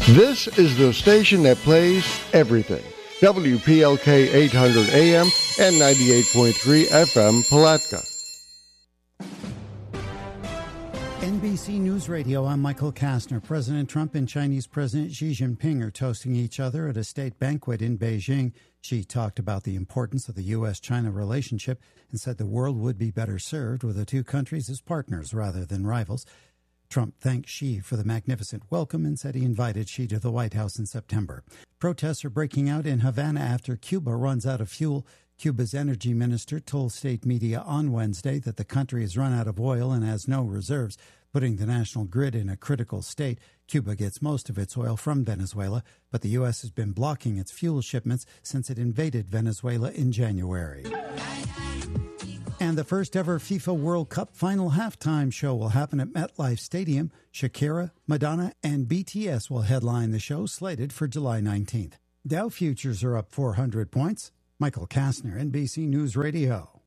This is the station that plays everything. WPLK 800 AM and 98.3 FM Palatka. NBC News Radio, I'm Michael Kastner. President Trump and Chinese President Xi Jinping are toasting each other at a state banquet in Beijing. Xi talked about the importance of the U.S.-China relationship and said the world would be better served with the two countries as partners rather than rivals. Trump thanked Xi for the magnificent welcome and said he invited Xi to the White House in September. Protests are breaking out in Havana after Cuba runs out of fuel. Cuba's energy minister told state media on Wednesday that the country has run out of oil and has no reserves, putting the national grid in a critical state. Cuba gets most of its oil from Venezuela, but the U.S. has been blocking its fuel shipments since it invaded Venezuela in January. And the first ever FIFA World Cup final halftime show will happen at MetLife Stadium. Shakira, Madonna, and BTS will headline the show, slated for July 19th. Dow futures are up 400 points. Michael Kastner, NBC News Radio.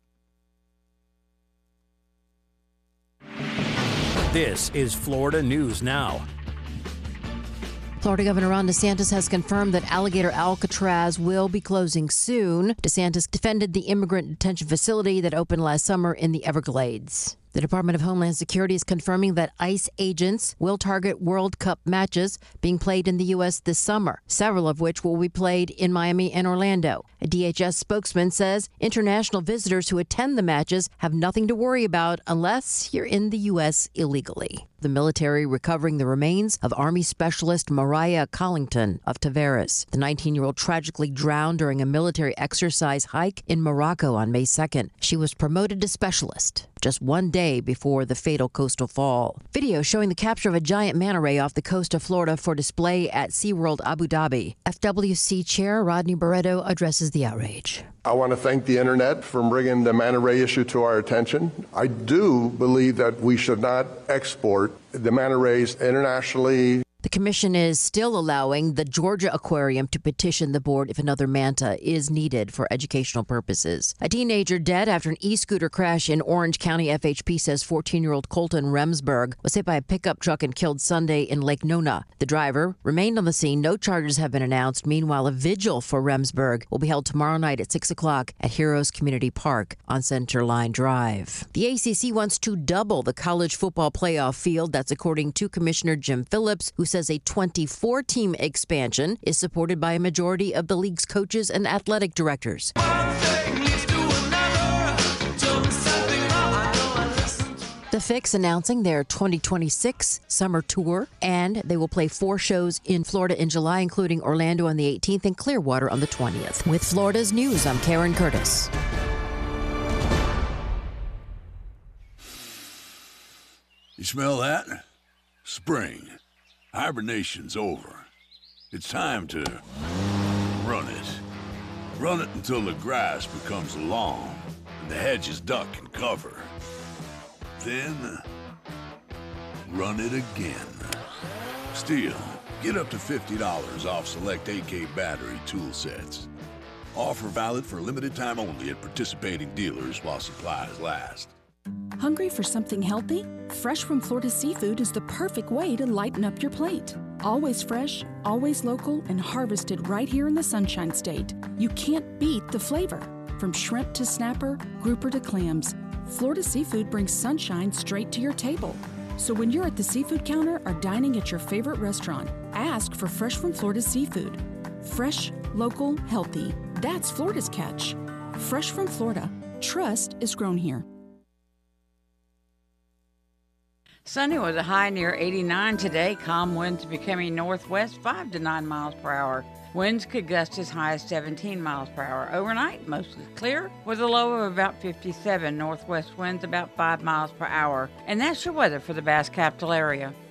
This is Florida News Now. Florida Governor Ron DeSantis has confirmed that Alligator Alcatraz will be closing soon. DeSantis defended the immigrant detention facility that opened last summer in the Everglades. The Department of Homeland Security is confirming that ICE agents will target World Cup matches being played in the U.S. this summer, several of which will be played in Miami and Orlando. A DHS spokesman says international visitors who attend the matches have nothing to worry about unless you're in the U.S. illegally. The military recovering the remains of Army Specialist Mariah Collington of Tavares. The 19-year-old tragically drowned during a military exercise hike in Morocco on May 2nd. She was promoted to specialist just one day before the fatal coastal fall. Video showing the capture of a giant manta ray off the coast of Florida for display at SeaWorld Abu Dhabi. FWC Chair Rodney Barreto addresses the outrage. I want to thank the Internet for bringing the manta ray issue to our attention. I do believe that we should not export the manta rays internationally. The commission is still allowing the Georgia Aquarium to petition the board if another manta is needed for educational purposes. A teenager dead after an e-scooter crash in Orange County. FHP says 14-year-old Colton Remsburg was hit by a pickup truck and killed Sunday in Lake Nona. The driver remained on the scene. No charges have been announced. Meanwhile, a vigil for Remsburg will be held tomorrow night at 6 o'clock at Heroes Community Park on Center Line Drive. The ACC wants to double the college football playoff field. That's according to Commissioner Jim Phillips, who says a 24-team expansion is supported by a majority of the league's coaches and athletic directors. The Fix announcing their 2026 summer tour, and they will play 4 shows in Florida in July, including Orlando on the 18th and Clearwater on the 20th. With Florida's News, I'm Karen Curtis. You smell that? Spring. Hibernation's over. It's time to run it. Run it until the grass becomes long and the hedges duck and cover. Then, run it again. Still, get up to $50 off select AK battery tool sets. Offer valid for a limited time only at participating dealers while supplies last. Hungry for something healthy? Fresh from Florida Seafood is the perfect way to lighten up your plate. Always fresh, always local, and harvested right here in the Sunshine State. You can't beat the flavor. From shrimp to snapper, grouper to clams, Florida Seafood brings sunshine straight to your table. So when you're at the seafood counter or dining at your favorite restaurant, ask for Fresh from Florida Seafood. Fresh, local, healthy. That's Florida's catch. Fresh from Florida. Trust is grown here. Sunny with a high near 89 today. Calm winds becoming northwest 5 to 9 miles per hour. Winds could gust as high as 17 miles per hour. Overnight, mostly clear with a low of about 57. Northwest winds about 5 miles per hour. And that's your weather for the Bass Capital area.